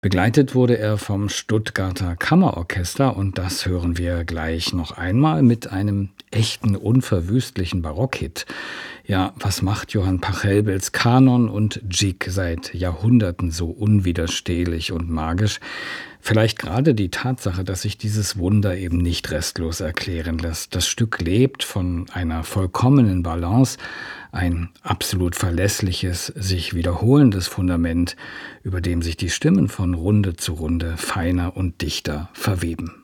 Begleitet wurde er vom Stuttgarter Kammerorchester und das hören wir gleich noch einmal mit einem echten unverwüstlichen Barockhit. Ja, was macht Johann Pachelbels Kanon und Jig seit Jahrhunderten so unwiderstehlich und magisch? Vielleicht gerade die Tatsache, dass sich dieses Wunder eben nicht restlos erklären lässt. Das Stück lebt von einer vollkommenen Balance, ein absolut verlässliches, sich wiederholendes Fundament, über dem sich die Stimmen von Runde zu Runde feiner und dichter verweben.